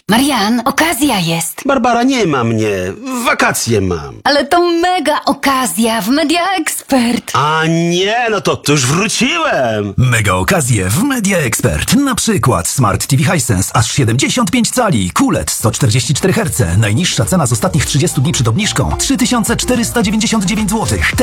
Marian, okazja jest. Barbara, nie ma mnie. Wakacje mam. Ale to mega okazja w Media Expert. A nie, no to już wróciłem. Mega okazje w Media Expert. Na przykład Smart TV Hisense aż 75 cali, QLED 144 Hz. Najniższa cena z ostatnich 30 dni przed obniżką 3499 zł.